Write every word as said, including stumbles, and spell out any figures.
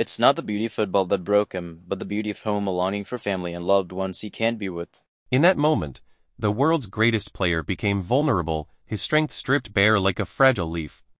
It's not the beauty of football that broke him, but the beauty of home, a longing for family and loved ones he can't be with. In that moment, the world's greatest player became vulnerable, his strength stripped bare like a fragile leaf.